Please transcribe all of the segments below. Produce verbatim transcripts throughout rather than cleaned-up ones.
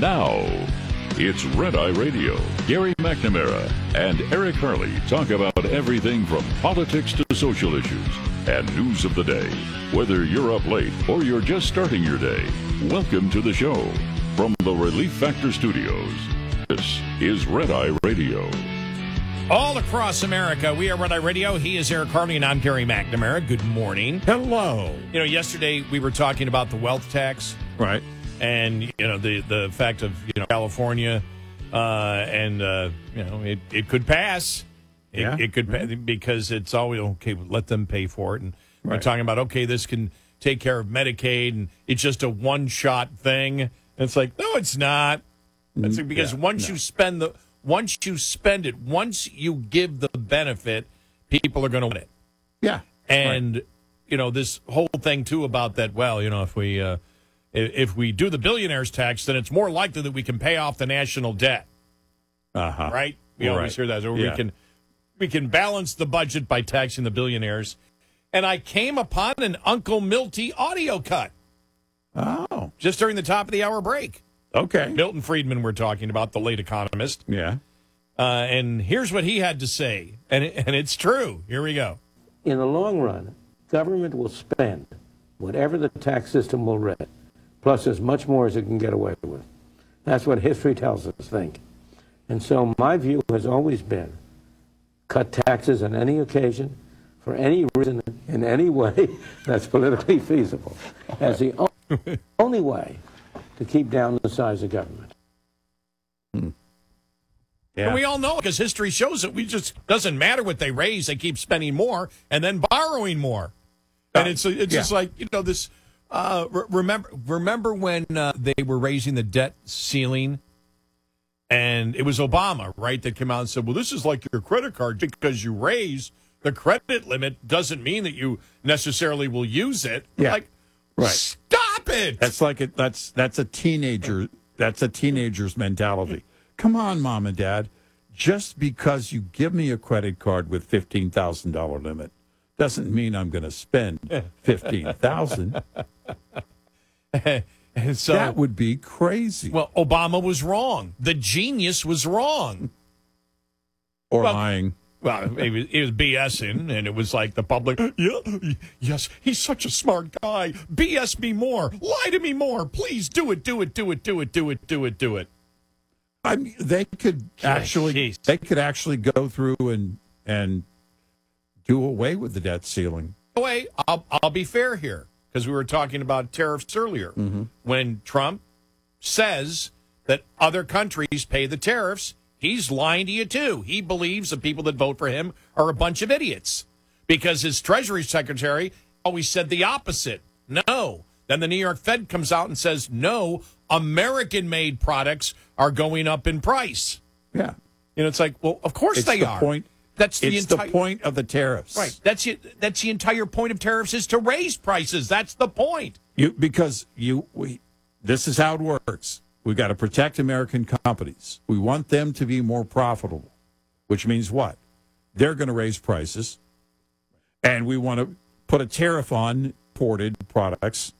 Now, it's Red Eye Radio. Gary McNamara and Eric Harley talk about everything from politics to social issues and news of the day. Whether you're up late or you're just starting your day, welcome to the show. From the Relief Factor Studios, this is Red Eye Radio. All across America, we are Red Eye Radio. He is Eric Harley, and I'm Gary McNamara. Good morning. Hello. You know, yesterday we were talking about the wealth tax. Right. And, you know, the, the fact of, you know, California, uh, and, uh, you know, it, it could pass. It, yeah. it could pass because it's always, okay, let them pay for it. And right. we're talking about, okay, this can take care of Medicaid, and it's just a one-shot thing. And it's like, no, it's not. It's because yeah, once no. you spend the, once you spend it, once you give the benefit, people are going to want it. Yeah. And, right. you know, this whole thing, too, about that, well, you know, if we, uh, if we do the billionaires tax, then it's more likely that we can pay off the national debt. Uh-huh. Right? We right. always hear that. Or yeah. we can we can balance the budget by taxing the billionaires. And I came upon an Uncle Milty audio cut. Oh. Just during the top of the hour break. Okay. Milton Friedman we're talking about, the late economist. Yeah. Uh, and here's what he had to say. And, it, and it's true. Here we go. In the long run, government will spend whatever the tax system will rent, plus as much more as it can get away with. That's what history tells us, think. And so my view has always been cut taxes on any occasion, for any reason, in any way that's politically feasible, as the o- only way to keep down the size of government. Hmm. Yeah. And we all know, because history shows it, we just doesn't matter what they raise, they keep spending more and then borrowing more. And it's it's yeah. just like, you know, this... Uh, re- remember, remember when uh, they were raising the debt ceiling, and it was Obama, right, that came out and said, "Well, this is like your credit card because you raise the credit limit doesn't mean that you necessarily will use it." Yeah. Like, right. Stop it. That's like it. That's that's a teenager. That's a teenager's mentality. Come on, mom and dad. Just because you give me a credit card with fifteen thousand dollar limit doesn't mean I'm going to spend fifteen thousand. And so, that would be crazy. Well, Obama was wrong. The genius was wrong. Or well, lying. Well, it was, it was BSing, and it was like the public, yeah, yes, he's such a smart guy. B S me more. Lie to me more. Please do it, do it, do it, do it, do it, do it, do it. I mean, they could actually, Jeez. they could actually go through and and do away with the debt ceiling. Wait, I'll, I'll be fair here, because we were talking about tariffs earlier. Mm-hmm. When Trump says that other countries pay the tariffs, he's lying to you, too. He believes the people that vote for him are a bunch of idiots, because his Treasury Secretary always said the opposite. No. Then the New York Fed comes out and says, no, American-made products are going up in price. Yeah. You know, it's like, well, of course it's they the are. Point. That's the it's entire the point of the tariffs. Right. That's it. That's the entire point of tariffs, is to raise prices. That's the point. You because you we this is how it works. We've got to protect American companies. We want them to be more profitable, which means what? They're going to raise prices, and we want to put a tariff on imported products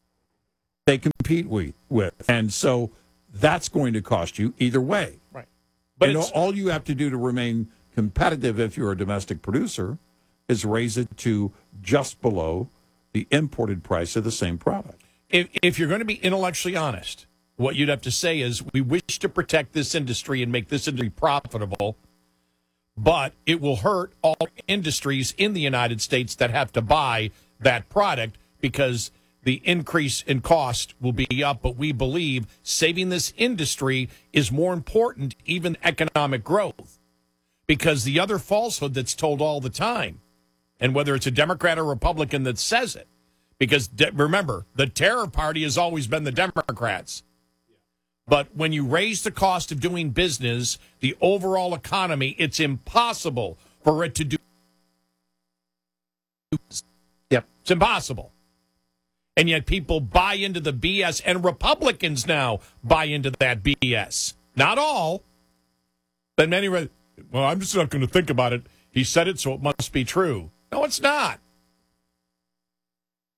they compete with. with. And so that's going to cost you either way. Right. But and it's, all you have to do to remain competitive if you're a domestic producer is raise it to just below the imported price of the same product. If, if you're going to be intellectually honest, what you'd have to say is, we wish to protect this industry and make this industry profitable, but it will hurt all industries in the United States that have to buy that product, because the increase in cost will be up. But we believe saving this industry is more important even than economic growth, because the other falsehood that's told all the time, and whether it's a Democrat or Republican that says it, because de- remember, the terror party has always been the Democrats. But when you raise the cost of doing business, the overall economy, it's impossible for it to do. Yep. It's impossible. And yet people buy into the B S, and Republicans now buy into that B S. Not all, but many. Well, I'm just not going to think about it. He said it, so it must be true. No, it's not.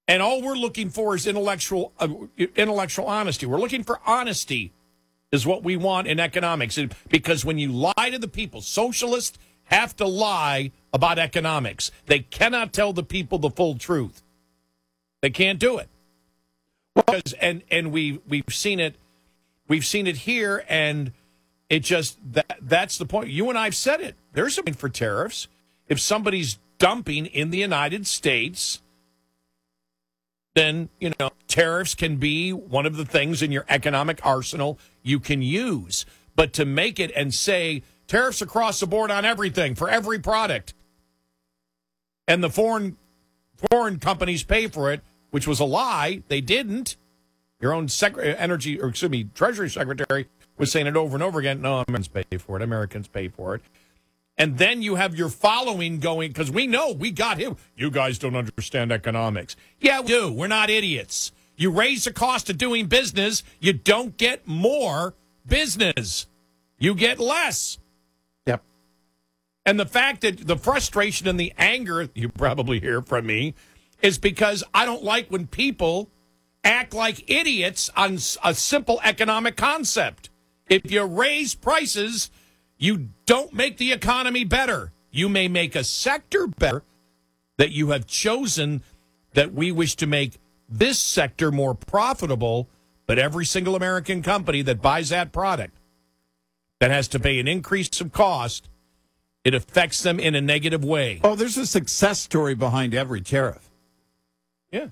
And all we're looking for is intellectual uh, intellectual honesty. We're looking for honesty is what we want in economics. And because when you lie to the people, socialists have to lie about economics. They cannot tell the people the full truth. They can't do it. Because and and we we've seen it we've seen it here, and it just that that's the point. You and I've said it. There's a point for tariffs. If somebody's dumping in the United States, then, you know, tariffs can be one of the things in your economic arsenal you can use. But to make it and say tariffs across the board on everything for every product, and the foreign foreign companies pay for it, which was a lie. They didn't. Your own sec- energy, or excuse me, Treasury Secretary was saying it over and over again. No, Americans pay for it. Americans pay for it. And then you have your following going, because we know we got him. You guys don't understand economics. Yeah, we do. We're not idiots. You raise the cost of doing business, you don't get more business. You get less. Yep. And the fact that the frustration and the anger you probably hear from me is because I don't like when people act like idiots on a simple economic concept. If you raise prices, you don't make the economy better. You may make a sector better that you have chosen that we wish to make this sector more profitable, but every single American company that buys that product that has to pay an increase of cost, it affects them in a negative way. Oh, there's a success story behind every tariff. Yeah.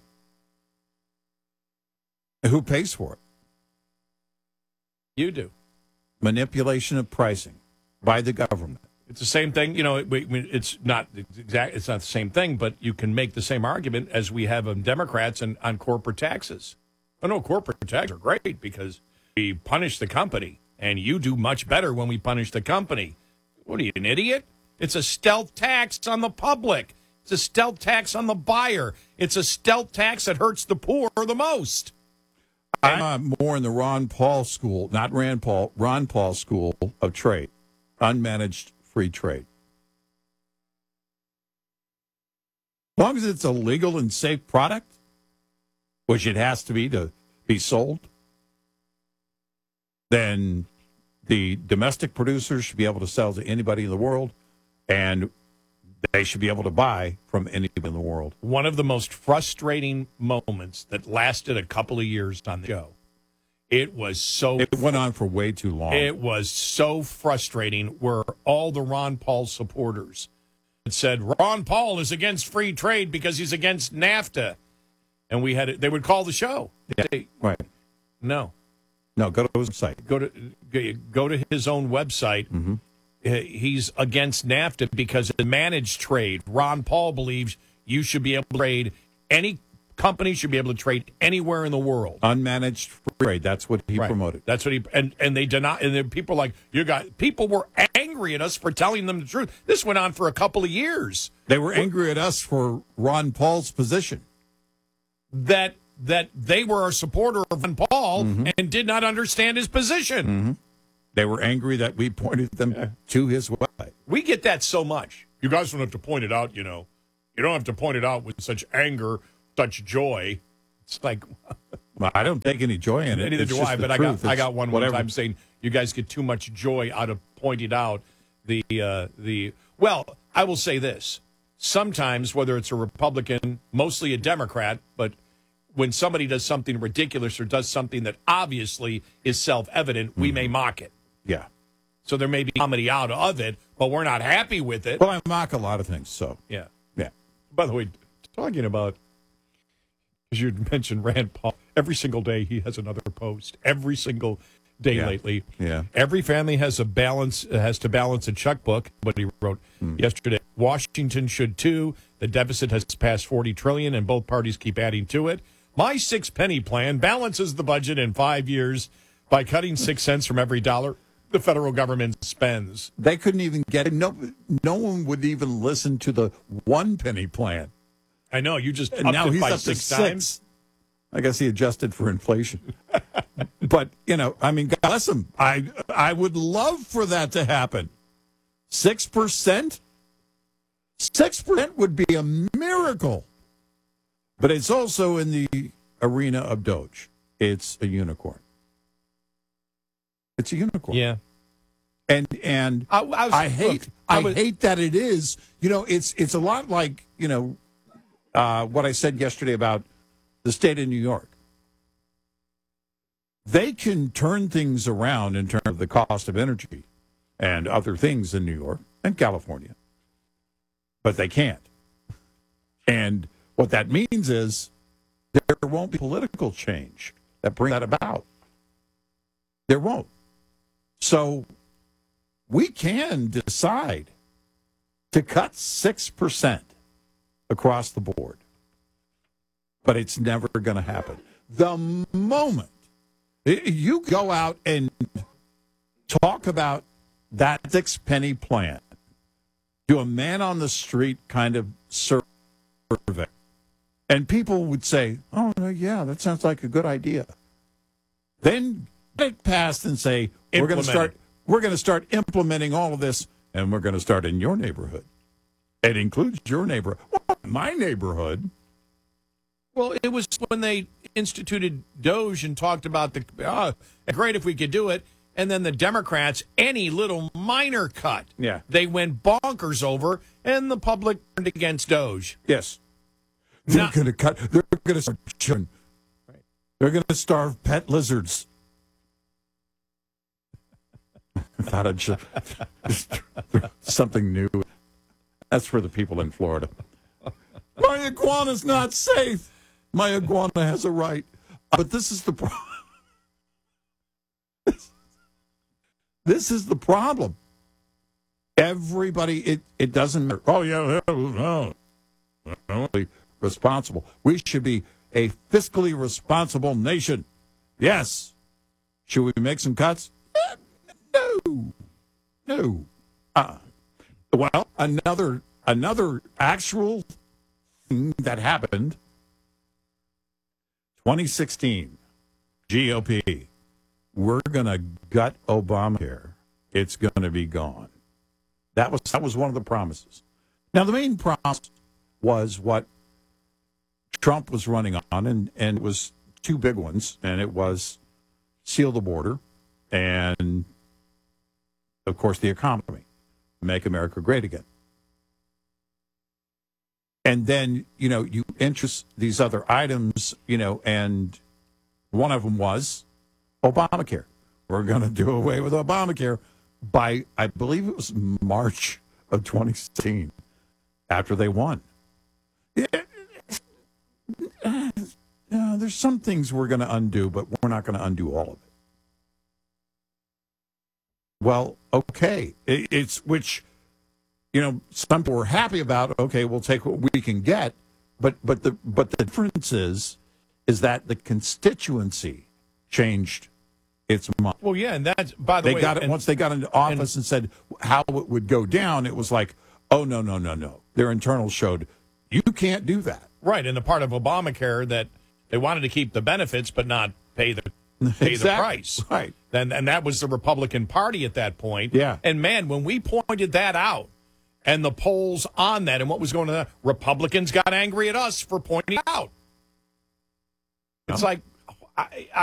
Who pays for it? You do. Manipulation of pricing by the government. It's the same thing. You know, it, it's not exact. It's not the same thing, but you can make the same argument as we have on Democrats and on corporate taxes. Oh, no, corporate taxes are great because we punish the company, and you do much better when we punish the company. What are you, an idiot? It's a stealth tax on the public. It's a stealth tax on the buyer. It's a stealth tax that hurts the poor the most. I'm uh, more in the Ron Paul school, not Rand Paul, Ron Paul school of trade, unmanaged free trade. As long as it's a legal and safe product, which it has to be to be sold, then the domestic producers should be able to sell to anybody in the world, and they should be able to buy from anybody in the world. One of the most frustrating moments that lasted a couple of years on the show. It was so... It went on for way too long. It was so frustrating where all the Ron Paul supporters had said, Ron Paul is against free trade because he's against NAFTA. And we had it, they would call the show. Yeah, Say, right. No. No, go to his website. Go to, go to his own website. Mm-hmm. He's against NAFTA because of managed trade. Ron Paul believes you should be able to trade, any company should be able to trade anywhere in the world. Unmanaged free trade. That's what he right. promoted. That's what he, and, and they deny, and then people like, you got, people were angry at us for telling them the truth. This went on for a couple of years. They were angry at us for Ron Paul's position. That, that they were a supporter of Ron Paul mm-hmm. and did not understand his position. Mm-hmm. They were angry that we pointed them yeah. to his website. We get that so much. You guys don't have to point it out, you know. You don't have to point it out with such anger, such joy. It's like... well, I don't take any joy in it. Neither it's do I, but I got, I got one whatever. one time saying you guys get too much joy out of pointing out the... Uh, the. Well, I will say this. Sometimes, whether it's a Republican, mostly a Democrat, but when somebody does something ridiculous or does something that obviously is self-evident, mm-hmm. we may mock it. Yeah. So there may be comedy out of it, but we're not happy with it. Well, I mock a lot of things, so. Yeah. Yeah. By the way, talking about, as you mentioned, Rand Paul, every single day he has another post. Every single day yeah. lately. Yeah. Every family has a balance, has to balance a checkbook, what he wrote mm. yesterday. Washington should too. The deficit has passed forty trillion dollars, and both parties keep adding to it. My six-penny plan balances the budget in five years by cutting six cents from every dollar the federal government spends. They couldn't even get it. No, no one would even listen to the one penny plan. I know. You just upped now it he's by up six to times. Six. I guess he adjusted for inflation. But, you know, I mean, God bless him. I, I would love for that to happen. six percent? six percent would be a miracle. But it's also in the arena of Doge. It's a unicorn. It's a unicorn. Yeah. And and I, I, was, I hate look, I, I was, hate that it is. You know, it's it's a lot like, you know, uh, what I said yesterday about the state of New York. They can turn things around in terms of the cost of energy and other things in New York and California. But they can't. And what that means is there won't be political change that brings that about. There won't. So we can decide to cut six percent across the board. But it's never going to happen. The moment you go out and talk about that six penny plan, do a man on the street kind of survey, and people would say, oh, yeah, that sounds like a good idea. Then get it passed and say, we're going to start we're going to start implementing all of this, and we're going to start in your neighborhood. It includes your neighborhood. Well, my neighborhood. Well, it was when they instituted Doge and talked about the, oh, great if we could do it. And then the Democrats, any little minor cut, Yeah. they went bonkers over, and the public turned against Doge. Yes. They're Now- going to cut. They're going to start children. They're going to starve pet lizards. Thought I'd ju- something new. That's for the people in Florida. My iguana's not safe. My iguana has a right. But this is the problem. This is the problem. Everybody, it, it doesn't matter. Oh, yeah, no. No. Responsible. We should be a fiscally responsible nation. Yes. Should we make some cuts? Eh, no. No. Uh, well, another another actual thing that happened, twenty sixteen, G O P. We're going to gut Obamacare. It's going to be gone. That was that was one of the promises. Now, the main promise was what Trump was running on, and, and it was two big ones, and it was seal the border and, of course, the economy, make America great again. And then, you know, you interest these other items, you know, and one of them was Obamacare. We're going to do away with Obamacare by, I believe it was March of twenty sixteen, after they won. Yeah, uh, there's some things we're going to undo, but we're not going to undo all of it. Well, okay. It, it's, which, you know, some people were happy about, okay, we'll take what we can get, but but the but the difference is, is that the constituency changed its mind. Well, yeah, and that's, by the They way. got it and, once they got into office and, and said how it would go down. It was like, oh, no, no, no, no. Their internals showed you can't do that. Right, and the part of Obamacare that they wanted to keep the benefits but not pay the pay Exactly. the price. Right. And, and that was the Republican Party at that point. Yeah. And, man, when we pointed that out and the polls on that and what was going on, Republicans got angry at us for pointing it out. It's Yeah. like, I,